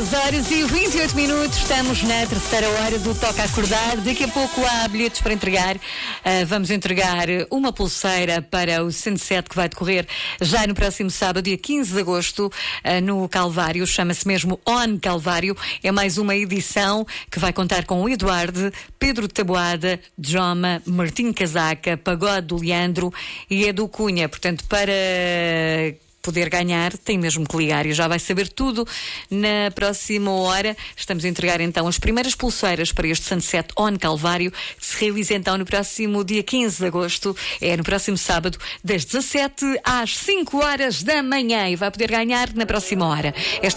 10h28, estamos na terceira hora do Toca a Acordar. Daqui a pouco há bilhetes para entregar. Vamos entregar uma pulseira para o Sunset que vai decorrer já no próximo sábado, dia 15 de agosto, no Calvário. Chama-se mesmo On Calvário. É mais uma edição que vai contar com o Eduardo, Pedro Taboada, Joma, Martim Casaca, Pagode do Leandro e Edu Cunha. Portanto, para poder ganhar, tem mesmo que ligar e já vai saber tudo na próxima hora. Estamos a entregar então as primeiras pulseiras para este Sunset On Calvário, que se realiza então no próximo dia 15 de agosto, é no próximo sábado, das 17 às 5 horas da manhã, e vai poder ganhar na próxima hora.